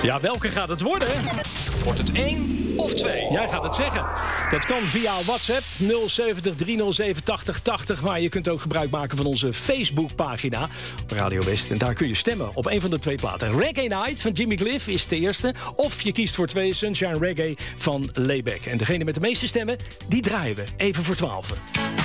Ja, welke gaat het worden? Wordt het 1 of 2? Jij gaat het zeggen. Dat kan via WhatsApp 070 307 8080. Maar je kunt ook gebruik maken van onze Facebookpagina Radio West. En daar kun je stemmen op een van de 2 platen. Reggae Night van Jimmy Cliff is de eerste. Of je kiest voor 2 Sunshine Reggae van Layback. En degene met de meeste stemmen, die draaien we even voor 12.